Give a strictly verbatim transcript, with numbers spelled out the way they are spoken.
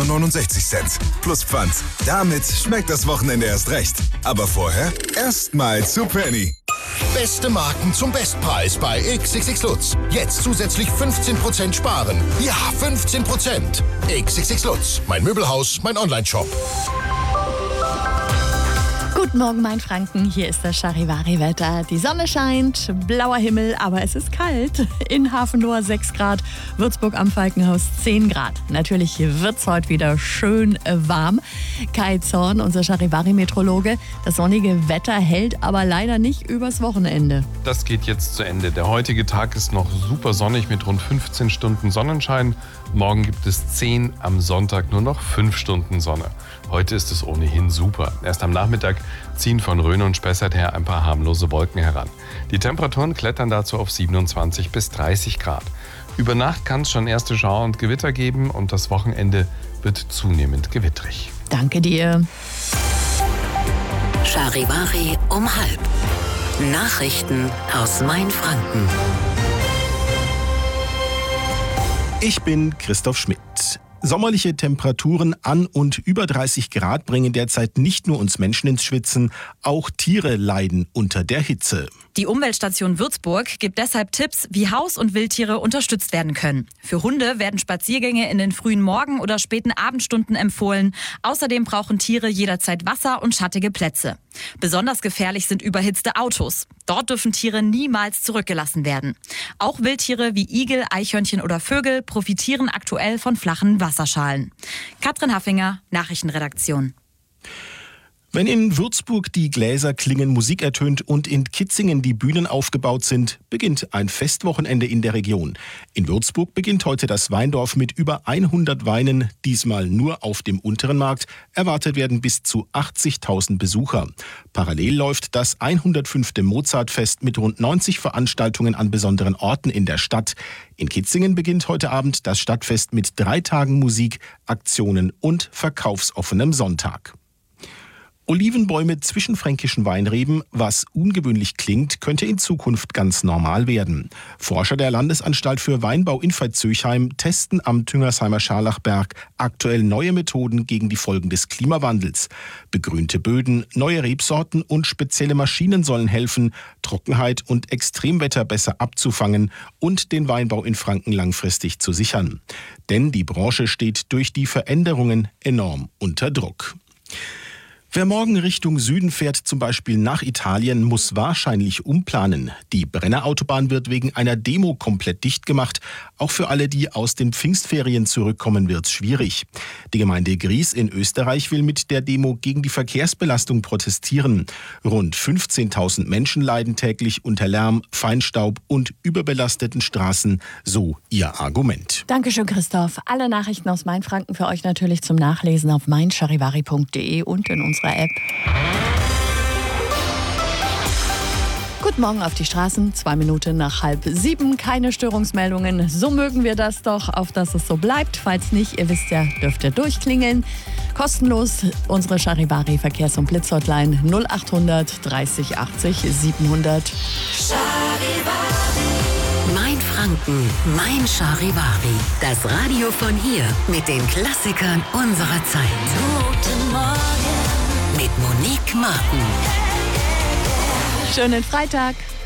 neunundsechzig Cent. Plus Pfand. Damit schmeckt das Wochenende erst recht. Aber vorher erstmal zu Penny. Beste Marken zum Bestpreis bei X X X Lutz. Jetzt zusätzlich fünfzehn Prozent sparen. Ja, fünfzehn Prozent. X X X Lutz. Mein Möbelhaus, mein Onlineshop. Guten Morgen, mein Franken. Hier ist das Charivari-Wetter. Die Sonne scheint, blauer Himmel, aber es ist kalt. In Hafenlohr sechs Grad, Würzburg am Falkenhaus zehn Grad. Natürlich wird es heute wieder schön warm. Kai Zorn, unser Charivari-Metrologe. Das sonnige Wetter hält aber leider nicht übers Wochenende. Das geht jetzt zu Ende. Der heutige Tag ist noch super sonnig mit rund fünfzehn Stunden Sonnenschein. Morgen gibt es zehn, am Sonntag nur noch fünf Stunden Sonne. Heute ist es ohnehin super. Erst am Nachmittag ziehen von Rhön und Spessart her ein paar harmlose Wolken heran. Die Temperaturen klettern dazu auf siebenundzwanzig bis dreißig Grad. Über Nacht kann es schon erste Schauer und Gewitter geben und das Wochenende wird zunehmend gewittrig. Danke dir. Charivari um halb. Nachrichten aus Mainfranken. Ich bin Christoph Schmidt. Sommerliche Temperaturen an und über dreißig Grad bringen derzeit nicht nur uns Menschen ins Schwitzen, auch Tiere leiden unter der Hitze. Die Umweltstation Würzburg gibt deshalb Tipps, wie Haus- und Wildtiere unterstützt werden können. Für Hunde werden Spaziergänge in den frühen Morgen- oder späten Abendstunden empfohlen. Außerdem brauchen Tiere jederzeit Wasser und schattige Plätze. Besonders gefährlich sind überhitzte Autos. Dort dürfen Tiere niemals zurückgelassen werden. Auch Wildtiere wie Igel, Eichhörnchen oder Vögel profitieren aktuell von flachen Wasserschalen. Katrin Haffinger, Nachrichtenredaktion. Wenn in Würzburg die Gläser klingen, Musik ertönt und in Kitzingen die Bühnen aufgebaut sind, beginnt ein Festwochenende in der Region. In Würzburg beginnt heute das Weindorf mit über hundert Weinen, diesmal nur auf dem unteren Markt. Erwartet werden bis zu achtzigtausend Besucher. Parallel läuft das hundertfünfte Mozartfest mit rund neunzig Veranstaltungen an besonderen Orten in der Stadt. In Kitzingen beginnt heute Abend das Stadtfest mit drei Tagen Musik, Aktionen und verkaufsoffenem Sonntag. Olivenbäume zwischen fränkischen Weinreben, was ungewöhnlich klingt, könnte in Zukunft ganz normal werden. Forscher der Landesanstalt für Weinbau in Veitshöchheim testen am Tüngersheimer Scharlachberg aktuell neue Methoden gegen die Folgen des Klimawandels. Begrünte Böden, neue Rebsorten und spezielle Maschinen sollen helfen, Trockenheit und Extremwetter besser abzufangen und den Weinbau in Franken langfristig zu sichern. Denn die Branche steht durch die Veränderungen enorm unter Druck. Wer morgen Richtung Süden fährt, zum Beispiel nach Italien, muss wahrscheinlich umplanen. Die Brennerautobahn wird wegen einer Demo komplett dicht gemacht. Auch für alle, die aus den Pfingstferien zurückkommen, wird's schwierig. Die Gemeinde Gries in Österreich will mit der Demo gegen die Verkehrsbelastung protestieren. Rund fünfzehntausend Menschen leiden täglich unter Lärm, Feinstaub und überbelasteten Straßen, so ihr Argument. Dankeschön, Christoph. Alle Nachrichten aus Mainfranken für euch natürlich zum Nachlesen auf mein charivari punkt de und in unserer App. Guten Morgen auf die Straßen, zwei Minuten nach halb sieben, keine Störungsmeldungen. So mögen wir das doch, auf dass es so bleibt. Falls nicht, ihr wisst ja, dürft ihr durchklingeln. Kostenlos unsere Charivari Verkehrs- und Blitzhotline null achthundert dreißig achtzig siebenhundert. Charivari. Mein Franken, mein Charivari. Das Radio von hier mit den Klassikern unserer Zeit. Guten Morgen mit Monique Martin. Schönen Freitag.